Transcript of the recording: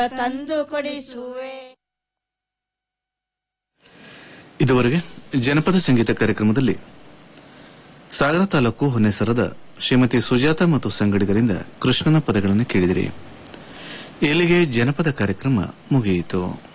ತಂದು ಕೊಡಿಸುವೆ. ಇದುವರೆಗೆ ಜನಪದ ಸಂಗೀತ ಕಾರ್ಯಕ್ರಮದಲ್ಲಿ ಸಾಗರ ತಾಲೂಕು ಹೊನ್ನೆಸರದ ಶ್ರೀಮತಿ ಸುಜಾತ ಮತ್ತು ಸಂಗಡಿಗರಿಂದ ಕೃಷ್ಣನ ಪದಗಳನ್ನು ಕೇಳಿದಿರಿ. ಇಲ್ಲಿಗೆ ಜನಪದ ಕಾರ್ಯಕ್ರಮ ಮುಗಿಯಿತು.